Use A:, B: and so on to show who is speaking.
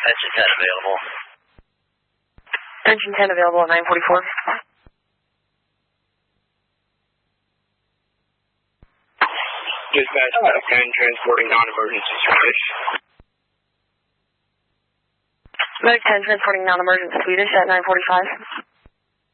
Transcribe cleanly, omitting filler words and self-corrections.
A: Engine 10 available.
B: Engine 10 available at 944.
C: Dispatch, Medic 10, transporting non-emergency Swedish.
B: Medic 10, transporting non-emergency Swedish at 945.